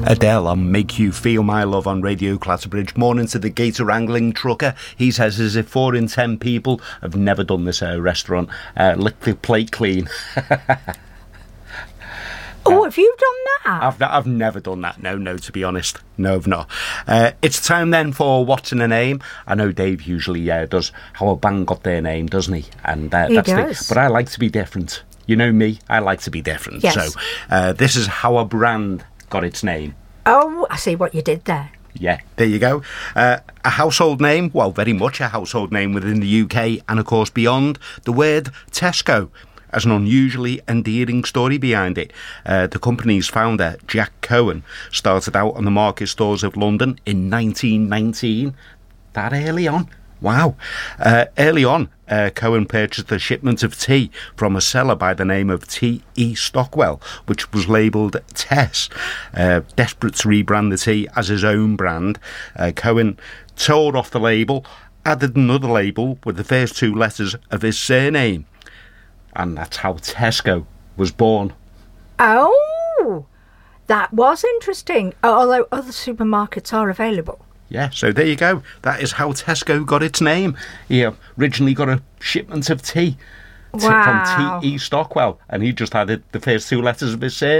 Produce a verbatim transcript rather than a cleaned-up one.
Adele on Make You Feel My Love on Radio Clatterbridge. Morning to the gator wrangling trucker. He says as if four in ten people have never done this uh, restaurant. Uh, lick the plate clean. Oh, have you done that? I've, I've never done that. No, no, to be honest. No, I've not. Uh, it's time then for What's in a Name. I know Dave usually uh, does how a band got their name, doesn't he? And uh, he that's does. The, but I like to be different. You know me, I like to be different. Yes. So uh, this is how a brand got its name. Oh, I see what you did there. Yeah, there you go. Uh, a household name, well, very much a household name within the U K and, of course, beyond. The word Tesco has an unusually endearing story behind it. Uh, the company's founder, Jack Cohen, started out on the market stores of London in nineteen nineteen. That early on. Wow. Uh, early on, uh, Cohen purchased a shipment of tea from a seller by the name of T E Stockwell, which was labelled Tess. Uh, desperate to rebrand the tea as his own brand, uh, Cohen tore off the label, added another label with the first two letters of his surname. And that's how Tesco was born. Oh, that was interesting. Although other supermarkets are available. Yeah, so there you go. That is how Tesco got its name. He originally got a shipment of tea Wow. from T E Stockwell, and he just added the first two letters of his surname.